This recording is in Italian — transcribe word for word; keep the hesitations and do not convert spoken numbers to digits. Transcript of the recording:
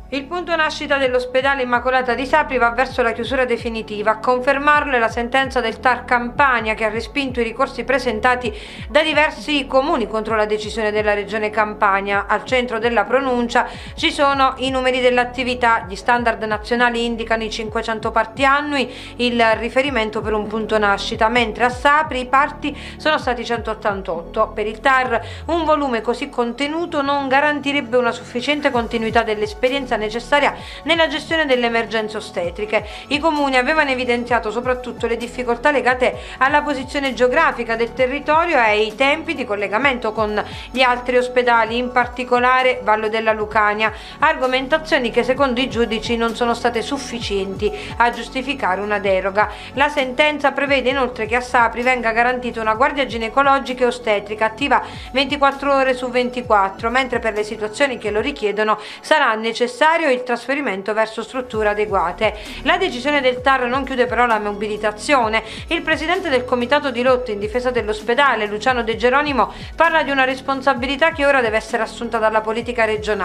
Il punto nascita dell'ospedale Immacolata di Sapri va verso la chiusura definitiva. A confermarlo è la sentenza del T A R Campania, che ha respinto i ricorsi presentati da diversi comuni contro la decisione della Regione Campania. Al centro della pronuncia ci sono i numeri dell'attività. Gli standard nazionali indicano i cinquecento parti annui, il riferimento per un punto nascita, mentre a Sapri i parti sono stati centottantotto. Per il T A R un volume così contenuto non garantirebbe una sufficiente continuità dell'esperienza necessaria nella gestione delle emergenze ostetriche. I comuni avevano evidenziato soprattutto le difficoltà legate alla posizione geografica del territorio e ai tempi di collegamento con gli altri ospedali, in particolare Vallo della Lucania, argomentazioni che secondo i giudici non sono state sufficienti a giustificare una deroga. La sentenza prevede inoltre che a Sapri venga garantita una guardia ginecologica e ostetrica attiva ventiquattro ore su ventiquattro, mentre per le situazioni che lo richiedono sarà necessario il trasferimento verso strutture adeguate. La decisione del T A R non chiude però la mobilitazione. Il presidente del comitato di lotta in difesa dell'ospedale, Luciano De Geronimo, parla di una responsabilità che ora deve essere assunta dalla politica regionale.